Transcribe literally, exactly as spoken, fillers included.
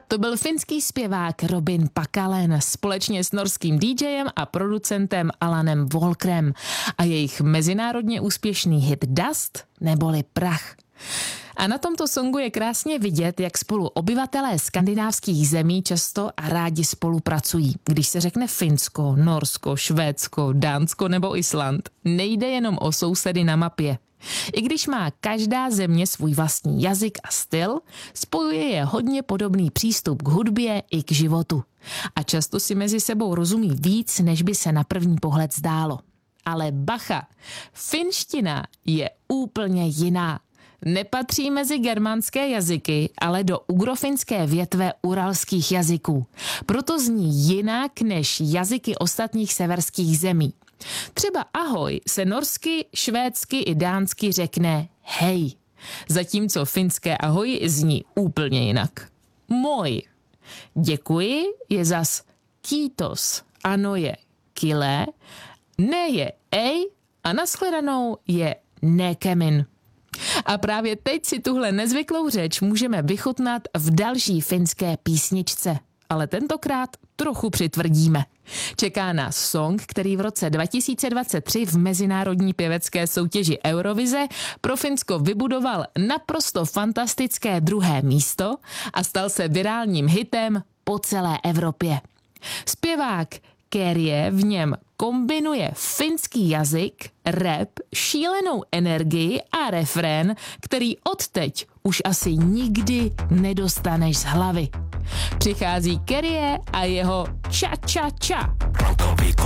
To byl finský zpěvák Robin Pakalen společně s norským DJem a producentem Alanem Walkerem a jejich mezinárodně úspěšný hit Dust neboli Prach. A na tomto songu je krásně vidět, jak spolu obyvatelé skandinávských zemí často a rádi spolupracují. Když se řekne Finsko, Norsko, Švédsko, Dánsko nebo Island, nejde jenom o sousedy na mapě. I když má každá země svůj vlastní jazyk a styl, spojuje je hodně podobný přístup k hudbě i k životu. A často si mezi sebou rozumí víc, než by se na první pohled zdálo. Ale bacha, finština je úplně jiná. Nepatří mezi germánské jazyky, ale do ugrofinské větve uralských jazyků. Proto zní jinak než jazyky ostatních severských zemí. Třeba ahoj se norsky, švédsky i dánsky řekne hej, zatímco finské ahoj zní úplně jinak. Moj. Děkuji je zas kýtos, ano je kile, ne je ej a nashledanou je nekemin. A právě teď si tuhle nezvyklou řeč můžeme vychutnat v další finské písničce. Ale tentokrát trochu přitvrdíme. Čeká nás song, který v roce dva tisíce dvacet tři v mezinárodní pěvecké soutěži Eurovize pro Finsko vybudoval naprosto fantastické druhé místo a stal se virálním hitem po celé Evropě. Zpěvák Käärijä v něm kombinuje finský jazyk, rap, šílenou energii a refrén, který odteď už asi nikdy nedostaneš z hlavy. Přichází Käärijä a jeho ča ča ča. Rantaviikko